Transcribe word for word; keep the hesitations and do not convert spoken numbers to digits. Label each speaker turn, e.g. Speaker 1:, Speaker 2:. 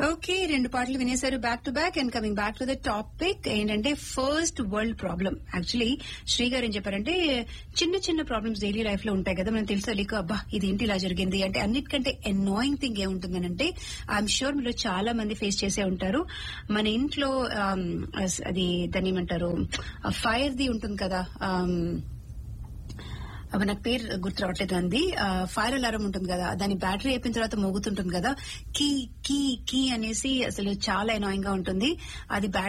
Speaker 1: Okay, రెండు పాటలు వినేశారు back to back. And coming back to the topic ఏంటంటే first world problem. Actually Shri గారు ఏం చెప్పారంటే చిన్న చిన్న ప్రాబ్లమ్స్ డైలీ లైఫ్ లో ఉంటాయి కదా, మనం తెలుసా లేక అబ్బా ఇదేంటి ఇలా జరిగింది అంటే. అన్నిటికంటే ఎనాయింగ్ థింగ్ ఏముంటుందనంటే ఐఎమ్ షూర్ మీరు చాలా మంది ఫేస్ చేసే ఉంటారు. మన ఇంట్లో ఆమ్, అది దాన్ని ఏమంటారు, ఫైర్ ది ఉంటుంది కదా, ఆమ్, అవి నాకు పేరు గుర్తు రావట్లేదు అంది. ఫైర్ అలారం ఉంటుంది కదా, దాని బ్యాటరీ అయిపోయిన తర్వాత మోగుతుంటుంది కదా, కీ కీ కీ అనేసి అసలు చాలా ఎనాయింగ్ గా ఉంటుంది. అది